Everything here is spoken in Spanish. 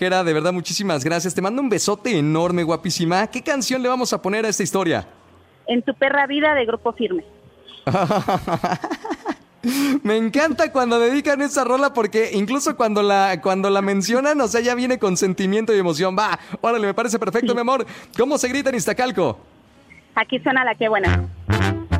Jera, de verdad, muchísimas gracias. Te mando un besote enorme, guapísima. ¿Qué canción le vamos a poner a esta historia? En tu perra vida de Grupo Firme. Me encanta cuando dedican esa rola porque incluso cuando la mencionan, o sea, ya viene con sentimiento y emoción. Va, órale, me parece perfecto, mi amor. ¿Cómo se grita en Iztacalco? Aquí suena la que buena.